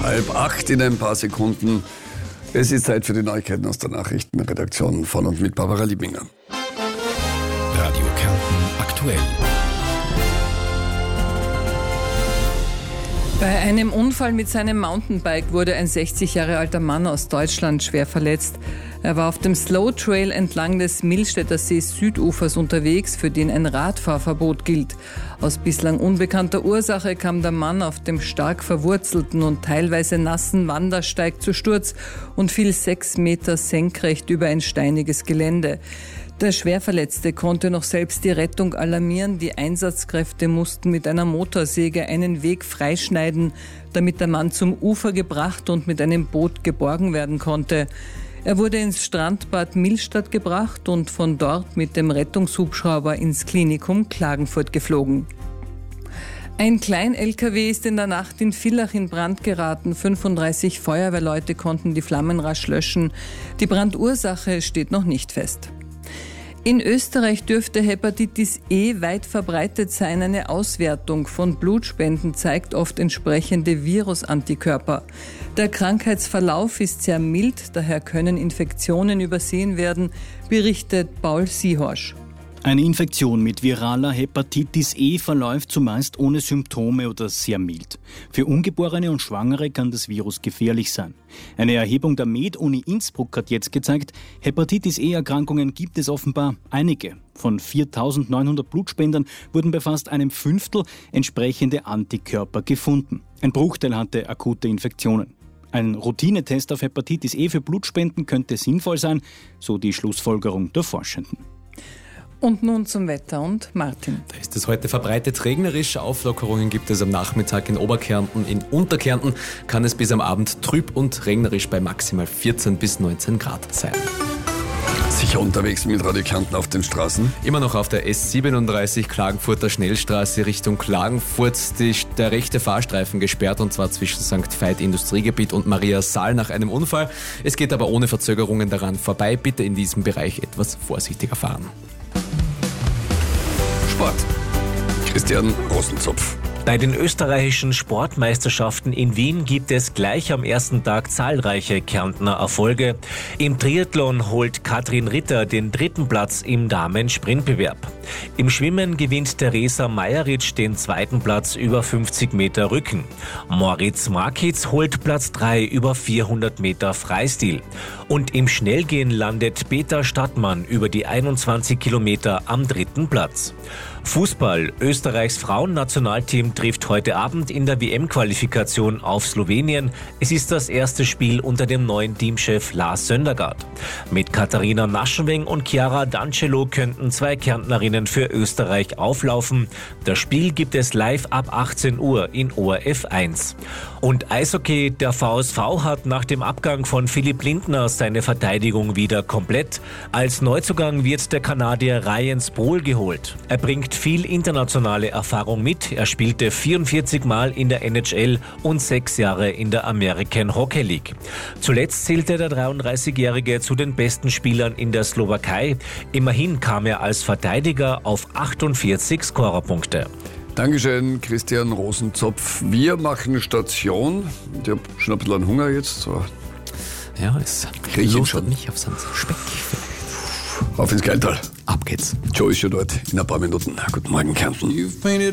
7:30 in ein paar Sekunden. Es ist Zeit für die Neuigkeiten aus der Nachrichtenredaktion von und mit Barbara Liebinger. Radio Kärnten aktuell. Bei einem Unfall mit seinem Mountainbike wurde ein 60 Jahre alter Mann aus Deutschland schwer verletzt. Er war auf dem Slow Trail entlang des Millstätter Sees Südufers unterwegs, für den ein Radfahrverbot gilt. Aus bislang unbekannter Ursache kam der Mann auf dem stark verwurzelten und teilweise nassen Wandersteig zu Sturz und fiel 6 Meter senkrecht über ein steiniges Gelände. Der Schwerverletzte konnte noch selbst die Rettung alarmieren. Die Einsatzkräfte mussten mit einer Motorsäge einen Weg freischneiden, damit der Mann zum Ufer gebracht und mit einem Boot geborgen werden konnte. Er wurde ins Strandbad Millstatt gebracht und von dort mit dem Rettungshubschrauber ins Klinikum Klagenfurt geflogen. Ein Klein-LKW ist in der Nacht in Villach in Brand geraten. 35 Feuerwehrleute konnten die Flammen rasch löschen. Die Brandursache steht noch nicht fest. In Österreich dürfte Hepatitis E weit verbreitet sein. Eine Auswertung von Blutspenden zeigt oft entsprechende Virusantikörper. Der Krankheitsverlauf ist sehr mild, daher können Infektionen übersehen werden, berichtet Paul Siehorsch. Eine Infektion mit viraler Hepatitis E verläuft zumeist ohne Symptome oder sehr mild. Für Ungeborene und Schwangere kann das Virus gefährlich sein. Eine Erhebung der Med-Uni Innsbruck hat jetzt gezeigt, Hepatitis E-Erkrankungen gibt es offenbar einige. Von 4.900 Blutspendern wurden bei fast einem Fünftel entsprechende Antikörper gefunden. Ein Bruchteil hatte akute Infektionen. Ein Routinetest auf Hepatitis E für Blutspenden könnte sinnvoll sein, so die Schlussfolgerung der Forschenden. Und nun zum Wetter und Martin. Da ist es heute verbreitet regnerisch. Auflockerungen gibt es am Nachmittag in Oberkärnten. In Unterkärnten kann es bis am Abend trüb und regnerisch bei maximal 14 bis 19 Grad sein. Sicher unterwegs mit Radio Kärnten auf den Straßen. Immer noch auf der S37 Klagenfurter Schnellstraße Richtung Klagenfurt. Der rechte Fahrstreifen gesperrt, und zwar zwischen St. Veit Industriegebiet und Maria Saal nach einem Unfall. Es geht aber ohne Verzögerungen daran vorbei. Bitte in diesem Bereich etwas vorsichtiger fahren. Sport. Christian Rosenzopf. Bei den österreichischen Sportmeisterschaften in Wien gibt es gleich am ersten Tag zahlreiche Kärntner Erfolge. Im Triathlon holt Katrin Ritter den 3. Platz im Damensprintbewerb. Im Schwimmen gewinnt Theresa Meyeritsch den 2. Platz über 50 Meter Rücken. Moritz Markitz holt Platz 3 über 400 Meter Freistil. Und im Schnellgehen landet Peter Stadtmann über die 21 Kilometer am 3. Platz. Fußball. Österreichs Frauennationalteam trifft heute Abend in der WM-Qualifikation auf Slowenien. Es ist das erste Spiel unter dem neuen Teamchef Lars Söndergaard. Mit Katharina Naschenweng und Chiara D'Angelo könnten 2 Kärntnerinnen für Österreich auflaufen. Das Spiel gibt es live ab 18 Uhr in ORF 1. Und Eishockey. Der VSV hat nach dem Abgang von Philipp Lindner seine Verteidigung wieder komplett. Als Neuzugang wird der Kanadier Ryan Sproul geholt. Er bringt viel internationale Erfahrung mit. Er spielte 44 Mal in der NHL und 6 Jahre in der American Hockey League. Zuletzt zählte der 33-Jährige zu den besten Spielern in der Slowakei. Immerhin kam er als Verteidiger auf 48 Scorerpunkte. Dankeschön, Christian Rosenzopf. Wir machen Station. Ich habe schon ein bisschen Hunger jetzt. So. Ja, es lustet nicht auf sonst Speck vielleicht. Auf ins Geiltal. Ab geht's. Joe ist schon dort in ein paar Minuten. Guten Morgen, Kärnten.